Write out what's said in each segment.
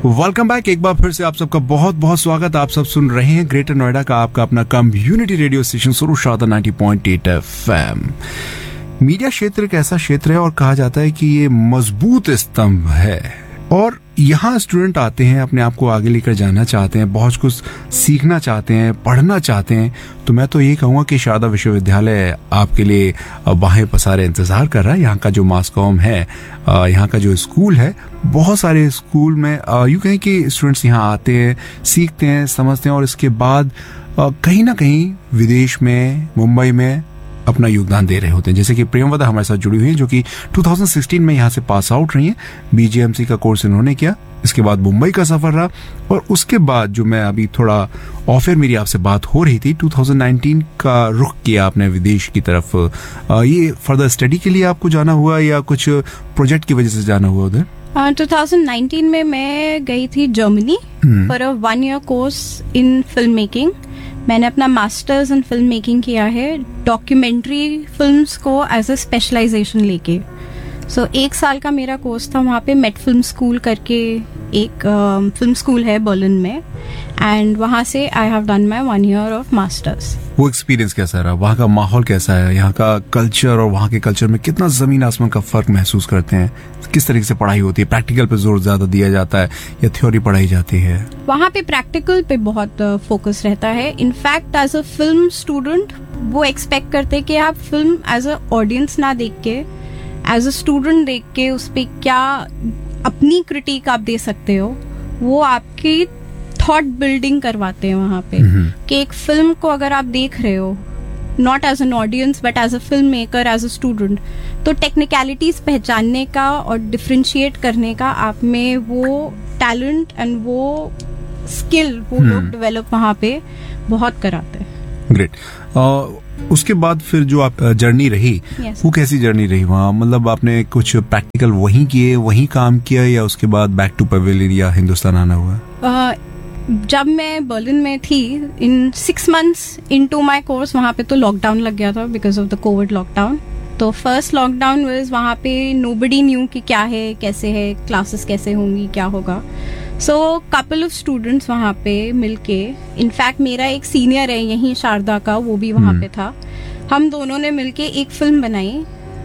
Welcome back. एक बार फिर से आप सबका बहुत बहुत स्वागत। आप सब सुन रहे हैं ग्रेटर नोएडा का आपका अपना community radio station सुरुशादा 90.8 FM। Media क्षेत्र एक ऐसा क्षेत्र है और कहा जाता है कि ये मजबूत स्तंभ है और यहाँ स्टूडेंट आते हैं, अपने आप को आगे लेकर जाना चाहते हैं, बहुत कुछ सीखना चाहते हैं, पढ़ना चाहते हैं। तो मैं तो ये कहूँगा कि शारदा विश्वविद्यालय आपके लिए बाहें पसारे इंतजार कर रहा है। यहाँ का जो मास कॉम है, यहाँ का जो स्कूल है, बहुत सारे स्कूल में यूँ कहें कि स्टूडेंट्स यहाँ आते हैं, सीखते हैं, समझते हैं और इसके बाद कहीं ना कहीं विदेश में, मुंबई में अपना योगदान दे रहे होते हैं। जैसे कि प्रेमवदा हमारे साथ जुड़ी हुई है, जो कि 2016 में यहाँ से पास आउट रही हैं। बीजीएमसी का कोर्स इन्होंने किया, इसके बाद मुंबई का सफर रहा और उसके बाद जो मैं अभी थोड़ा ऑफ एयर मेरी आपसे बात हो रही थी, 2019 का रुख किया आपने विदेश की तरफ। ये फर्दर स्टडी के लिए आपको जाना हुआ या कुछ प्रोजेक्ट की वजह से जाना हुआ उधर? 2019 में मैं गई थी Germany for a 1 year course in film making. मैंने अपना मास्टर्स इन फिल्म मेकिंग किया है, डॉक्यूमेंट्री फिल्म्स को एज अ स्पेशलाइजेशन लेके। सो 1 साल का मेरा कोर्स था वहाँ पे। मेट फिल्म स्कूल करके एक फिल्म स्कूल है बर्लिन में, एंड वहाँ से I have done my 1 year of masters. वो एक्सपीरियंस कैसा रहा? वहाँ का माहौल कैसा है? यहाँ का कल्चर और वहाँ के कल्चर में कितना जमीन आसमान का फर्क महसूस करते हैं? किस तरीके से पढ़ाई होती है? प्रैक्टिकल पे जोर ज्यादा दिया जाता है या थ्योरी पढ़ाई जाती है? वहाँ पे प्रैक्टिकल पे बहुत फोकस रहता है। In fact as a film student वो एक्सपेक्ट करते हैं कि आप फिल्म एज अ ऑडियंस ना देख के, एज अ स्टूडेंट देख के उस पे क्या अपनी क्रिटिक आप दे सकते हो, वो आपकी थॉट बिल्डिंग करवाते हैं वहाँ पे। कि एक फिल्म को अगर आप देख रहे हो not as an audience but as a film maker, as a student, तो टेक्निकलिटीज पहचानने का और डिफ्रेंशिएट करने का आप में वो टैलेंट एंड वो स्किल वो लोग डेवलप वहाँ पे बहुत कराते हैं। ग्रेट। उसके बाद फिर जो आप जर्नी रही, वो कैसी जर्नी रही वहाँ? मतलब आपने कुछ प्रैक्टिकल वहीं किए, वहीं काम किया या उसके बाद बैक टू पवेलियन या हिंदुस्तान आना हुआ? जब मैं बर्लिन में थी, इन 6 months इनटू माय कोर्स, वहाँ पे तो लॉकडाउन लग गया था because of the Covid lockdown. तो फर्स्ट लॉकडाउन वाज वहाँ पे नोबडी न्यू कि क्या है, कैसे है, क्लासेस कैसे होंगी, क्या होगा। सो कपल ऑफ स्टूडेंट्स वहाँ पे मिलके, इनफैक्ट मेरा एक सीनियर है यहीं शारदा का, वो भी वहाँ पे था। हम दोनों ने मिलके एक फिल्म बनाई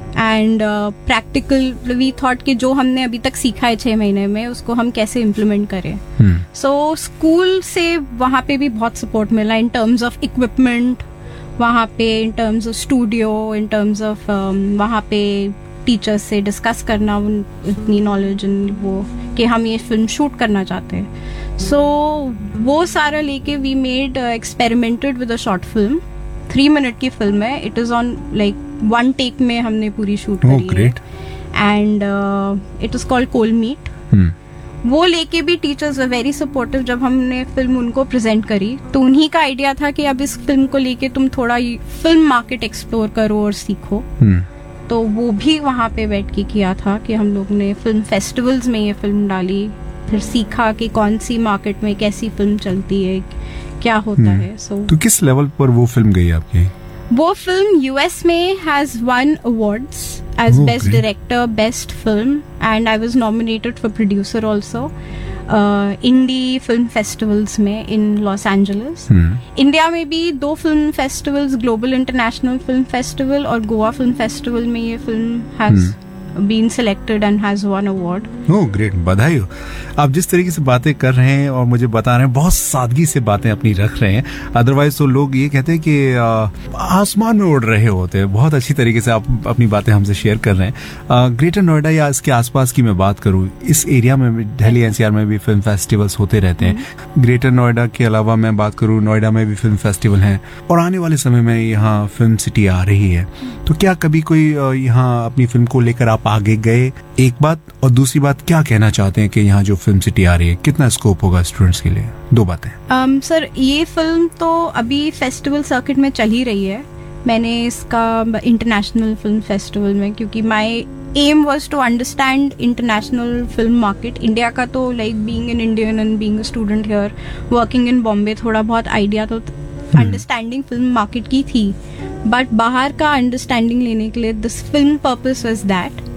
एंड प्रैक्टिकल वी थॉट कि जो हमने अभी तक सीखा है 6 महीने में उसको हम कैसे इम्प्लीमेंट करें। सो स्कूल से वहाँ पे भी बहुत सपोर्ट मिला इन टर्म्स ऑफ इक्विपमेंट, वहाँ पे in terms of studio, in terms of वहाँ पे टीचर्स से डिस्कस करना इतनी नॉलेज वो कि हम ये फिल्म शूट करना चाहते हैं। सो वो सारा लेके we made experimented with a short film. 3 minute की फिल्म है। It is on like 1 take में हमने पूरी शूट करी है and it is called coal meet. वो लेके भी टीचर्स वर वेरी सपोर्टिव। जब हमने फिल्म उनको प्रेजेंट करी तो उन्हीं का आइडिया था कि अब इस फिल्म को लेके तुम थोड़ा फिल्म मार्केट एक्सप्लोर करो और सीखो। तो वो भी वहाँ पे बैठ के किया था कि हम लोग ने फिल्म फेस्टिवल्स में ये फिल्म डाली, फिर सीखा कि कौन सी मार्केट में कैसी फिल्म चलती है, क्या होता है। तो किस लेवल पर वो फिल्म गई आपकी? वो फिल्म यूएस में has won awards as best director, best film, and I was nominated for producer also. Indie film festivals में इन लॉस एंजलिस। इंडिया में भी 2 film festivals, global international film festival और गोवा फिल्म फेस्टिवल में ये film has been selected and has won award. Oh great, बधाई हो। आप जिस तरीके से बातें कर रहे हैं और मुझे बता रहे हैं, बहुत सादगी से बातें अपनी रख रहे हैं। अदरवाइज तो लोग ये कहते हैं कि आसमान में उड़ रहे होते हैं। बहुत अच्छी तरीके से आप अपनी बातें हमसे शेयर कर रहे हैं। ग्रेटर नोएडा या इसके आसपास की मैं बात करूँ, इस एरिया में भी, दिल्ली एनसीआर में भी फिल्म फेस्टिवल्स होते रहते हैं। ग्रेटर नोएडा के अलावा मैं बात करूँ, नोएडा में भी फिल्म फेस्टिवल हैं और आने वाले समय में यहाँ फिल्म सिटी आ रही है। तो क्या कभी कोई यहाँ अपनी फिल्म को लेकर आप आगे गए? एक बात, और दूसरी बात, क्या कहना चाहते हैं कि यहाँ जो फिल्म सिटी आ रही है, कितना स्कोप होगा स्टूडेंट्स के लिए? 2 बातें। सर, ये फिल्म तो अभी फेस्टिवल सर्किट में चल ही रही है। मैंने इसका इंटरनेशनल फिल्म फेस्टिवल में, क्योंकि my M was to understand international film market. India का तो like being an Indian and being a student here working in Bombay, थोड़ा बहुत आइडिया तो अंडरस्टैंडिंग फिल्म मार्केट की थी, बट बाहर का अंडरस्टैंडिंग लेने के लिए this film purpose was that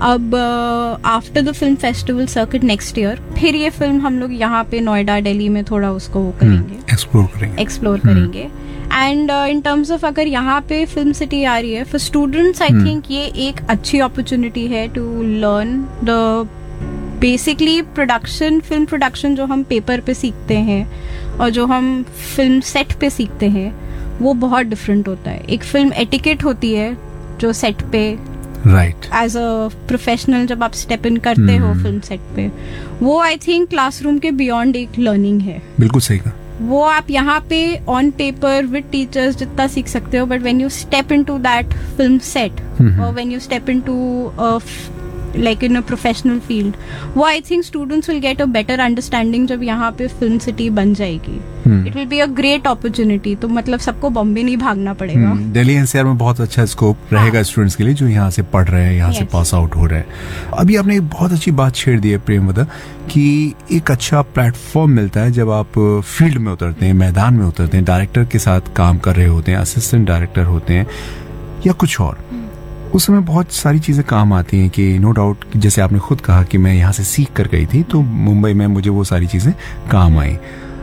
अब after the film festival circuit next year फिर ये फिल्म हम लोग यहाँ पे नोएडा दिल्ली में थोड़ा उसको वो करेंगे, एक्सप्लोर करेंगे. एंड इन टर्म्स ऑफ अगर यहाँ पे फिल्म सिटी आ रही है फॉर स्टूडेंट्स, आई थिंक ये एक अच्छी अपॉर्चुनिटी है to learn the basically production, film production जो हम पेपर पे सीखते हैं और जो हम फिल्म सेट पे सीखते हैं वो बहुत डिफरेंट होता है. एक फिल्म एटिकेट होती है जो सेट पे राइट एज अ प्रोफेशनल जब आप स्टेप इन करते हो फिल्म सेट पे, वो आई थिंक क्लासरूम के बियॉन्ड एक लर्निंग है. बिल्कुल सही कहा. वो आप यहाँ पे ऑन पेपर विद टीचर्स जितना सीख सकते हो, but when you step into that film set और when you step into like in a professional field, वो I think students will get a better understanding जब यहाँ पे फिल्म सिटी बन जाएगी. It will be a great opportunity. तो मतलब सबको बॉम्बे नहीं भागना पड़ेगा. दिल्ली एनसीआर में बहुत अच्छा स्कोप रहेगा स्टूडेंट्स के लिए जो यहाँ से पढ़ रहे हैं, यहाँ से पास आउट हो रहे हैं. अभी आपने एक बहुत अच्छी बात छेड़ दी है प्रेमवदा कि एक अच्छा प्लेटफॉर्म मिलता है जब आप फील्ड में उतरते हैं, मैदान में उतरते हैं, डायरेक्टर के साथ काम कर रहे होते हैं, असिस्टेंट डायरेक्टर होते हैं या कुछ और. उस समय बहुत सारी चीजें काम आती हैं कि नो डाउट, जैसे आपने खुद कहा कि मैं यहाँ से सीख कर गई थी तो मुंबई में मुझे वो सारी चीजें काम आई.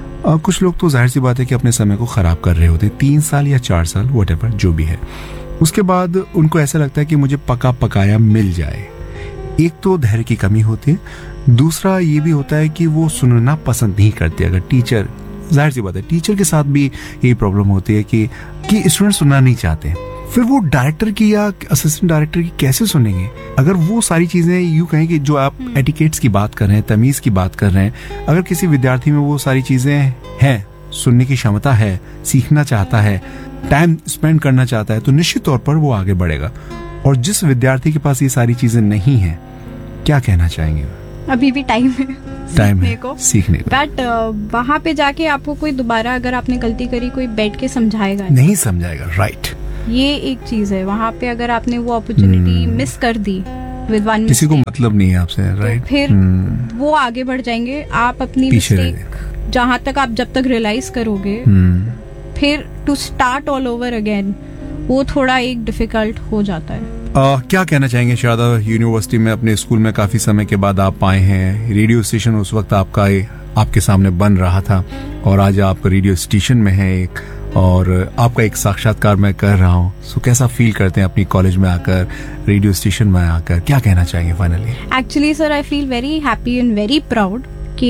कुछ लोग तो जाहिर सी बात है कि अपने समय को खराब कर रहे होते हैं, 3 साल या 4 साल व्हाटएवर जो भी है. उसके बाद उनको ऐसा लगता है कि मुझे पका पकाया मिल जाए. एक तो धैर्य की कमी होती है, दूसरा ये भी होता है कि वो सुनना पसंद नहीं करते. अगर टीचर, जाहिर सी बात है टीचर के साथ भी यही प्रॉब्लम होती है कि स्टूडेंट सुनना नहीं चाहते. फिर वो डायरेक्टर की या असिस्टेंट डायरेक्टर की कैसे सुनेंगे अगर वो सारी चीजें यूं कहें कि जो आप एटिकेट्स की बात कर रहे हैं, तमीज की बात कर रहे हैं, अगर किसी विद्यार्थी में वो सारी चीजें हैं, सुनने की क्षमता है, सीखना चाहता है, टाइम स्पेंड करना चाहता है, तो निश्चित तौर पर वो आगे बढ़ेगा. और जिस विद्यार्थी के पास ये सारी चीजें नहीं है, क्या कहना चाहेंगे? अभी भी टाइम है सीखने को. बट वहां पे जाके आपको कोई दोबारा अगर आपने गलती करी कोई बैठ के समझाएगा नहीं समझाएगा. राइट. ये एक चीज है. वहां पे अगर आपने वो अपॉर्चुनिटी मिस कर दी विद वन, किसी को मतलब नहीं है आपसे, राइट, तो फिर वो आगे बढ़ जाएंगे, आप अपनी मिस्टेक जहां तक आप जब तक रियलाइज करोगे फिर to start all over again वो थोड़ा एक डिफिकल्ट हो जाता है. क्या कहना चाहेंगे? शारदा यूनिवर्सिटी में अपने स्कूल में काफी समय के बाद आप आए हैं. रेडियो स्टेशन उस वक्त आपके सामने बन रहा था और आज आप रेडियो स्टेशन में हैं एक, और आपका एक साक्षात्कार मैं कर रहा हूँ. सो कैसा फील करते हैं अपनी कॉलेज में आकर, रेडियो स्टेशन में आकर? क्या कहना चाहेंगे finally? Actually sir I feel very happy and very proud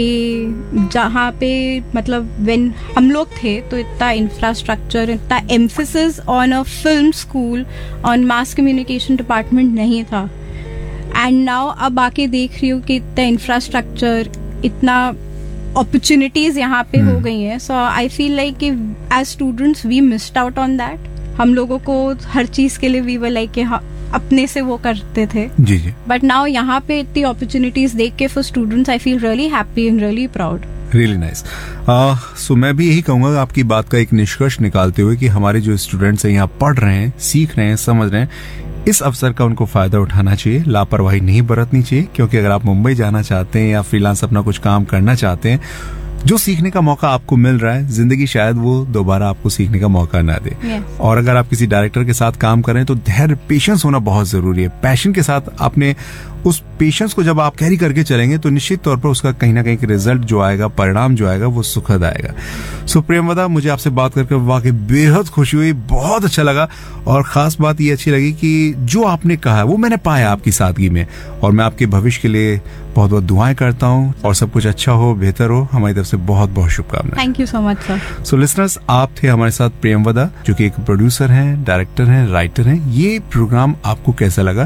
कि जहाँ पे मतलब व्हेन हम लोग थे तो इतना इंफ्रास्ट्रक्चर, इतना emphasis on a film school, on mass communication department नहीं था. एंड नाउ अब आके देख रही हूँ कि इतना इंफ्रास्ट्रक्चर, इतना अपॉर्चुनिटीज यहाँ पे हो गई हैं. सो आई फील लाइक कि as students we missed out on that. हम लोगों को हर चीज के लिए वी वर लाइक कि अपने से वो करते थे. जी जी. बट नाउ यहाँ पे इतनी अपॉर्चुनिटीज देख के for students I feel really happy and really proud. Really nice. सो मैं भी यही कहूंगा आपकी बात का एक निष्कर्ष निकालते हुए कि हमारे जो स्टूडेंट्स हैं यहाँ पढ़ रहे हैं, सीख रहे हैं, समझ रहे हैं, इस अवसर का उनको फायदा उठाना चाहिए. लापरवाही नहीं बरतनी चाहिए, क्योंकि अगर आप मुंबई जाना चाहते हैं या फ्रीलांस अपना कुछ काम करना चाहते हैं, जो सीखने का मौका आपको मिल रहा है, जिंदगी शायद वो दोबारा आपको सीखने का मौका ना दे. और अगर आप किसी डायरेक्टर के साथ काम कर रहे हैं तो धैर्य, पेशेंस होना बहुत जरूरी है. पैशन के साथ आपने उस पेशेंस को जब आप कैरी करके चलेंगे तो निश्चित तौर पर उसका कहीं ना कहीं रिजल्ट जो आएगा, परिणाम जो आएगा, वो सुखद आएगा. सो प्रेमवदा, मुझे आपसे बात करके वाकई बेहद खुशी हुई, बहुत अच्छा लगा. और खास बात ये अच्छी लगी कि जो आपने कहा वो मैंने पाया आपकी सादगी में. और मैं आपके भविष्य के लिए बहुत बहुत दुआएं करता हूँ और सब कुछ अच्छा हो, बेहतर हो. हमारी तरफ से बहुत बहुत शुभकामनाएं. Thank you so much sir. So listeners, आप थे हमारे साथ प्रेमवदा, जो कि एक प्रोड्यूसर हैं, डायरेक्टर हैं, राइटर हैं. ये प्रोग्राम आपको कैसा लगा?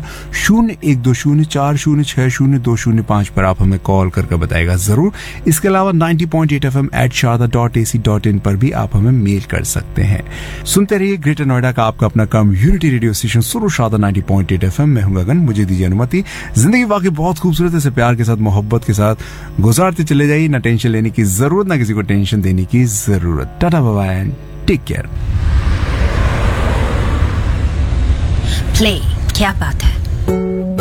012040602005 पर आप हमें कॉल करके बताएगा जरूर. इसके अलावा 90.8 FM @sharda.ac.in पर भी आप हमें मेल कर सकते हैं. सुनते रहिए ग्रेटर नोएडा का आपका अपना कम्युनिटी रेडियो स्टेशन सुरू शारदा 90.8 FM. मैं हूं गगन. मुझे दीजिए अनुमति. जिंदगी वाकई बहुत खूबसूरत है. इसे प्यार के साथ, मोहब्बत के साथ गुजारते चले जाइए. ना टेंशन लेने की जरूरत, ना किसी को टेंशन देने की जरूरत. Tata bye bye and take care. Play, क्या बात है.